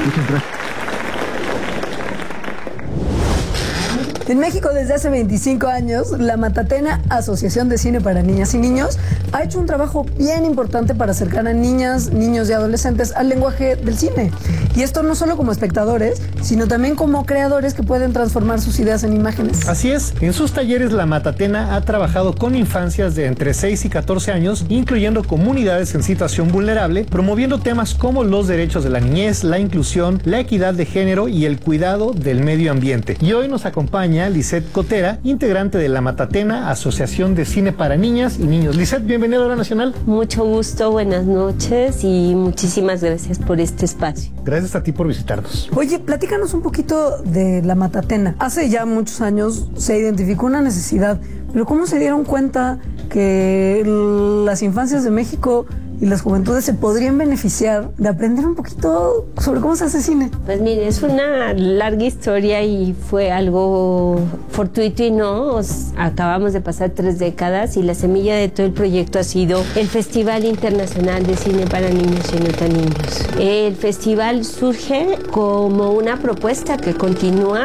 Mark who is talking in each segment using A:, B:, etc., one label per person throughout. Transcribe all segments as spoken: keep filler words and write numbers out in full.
A: Muchas gracias.
B: En México, desde hace veinticinco años, la Matatena, Asociación de Cine para Niñas y Niños, ha hecho un trabajo bien importante para acercar a niñas, niños y adolescentes al lenguaje del cine. Y esto no solo como espectadores, sino también como creadores que pueden transformar sus ideas en imágenes.
C: Así es, en sus talleres la Matatena ha trabajado con infancias de entre seis y catorce años, incluyendo comunidades en situación vulnerable, promoviendo temas como los derechos de la niñez, la inclusión, la equidad de género y el cuidado del medio ambiente. Y hoy nos acompaña Lisette Cotera, integrante de la Matatena, Asociación de Cine para Niñas y Niños. Lisette, bienvenida a Hora Nacional.
D: Mucho gusto, buenas noches y muchísimas gracias por este espacio.
C: Gracias a ti por visitarnos.
B: Oye, platícanos un poquito de la Matatena. Hace ya muchos años se identificó una necesidad, pero ¿cómo se dieron cuenta que las infancias de México y las juventudes se podrían beneficiar de aprender un poquito sobre cómo se hace cine?
D: Pues mire, es una larga historia y fue algo fortuito y no. Os, acabamos de pasar tres décadas y la semilla de todo el proyecto ha sido el Festival Internacional de Cine para Niños y No Tan Niños. El festival surge como una propuesta que continúa,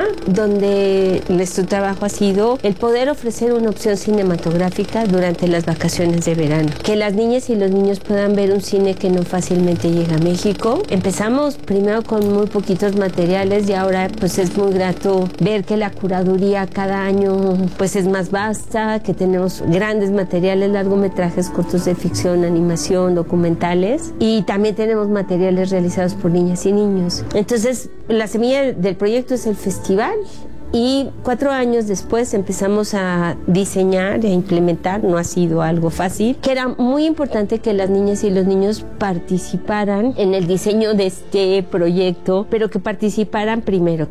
D: donde nuestro trabajo ha sido el poder ofrecer una opción cinematográfica durante las vacaciones de verano. Que las niñas y los niños puedan ver un cine que no fácilmente llega a México. Empezamos primero con muy poquitos materiales y ahora pues es muy grato ver que la curaduría cada año pues es más vasta, que tenemos grandes materiales, largometrajes, cortos de ficción, animación, documentales, y también tenemos materiales realizados por niñas y niños. Entonces la semilla del proyecto es el festival. Y cuatro años después empezamos a diseñar e implementar, no ha sido algo fácil, que era muy importante que las niñas y los niños participaran en el diseño de este proyecto, pero que participaran primero,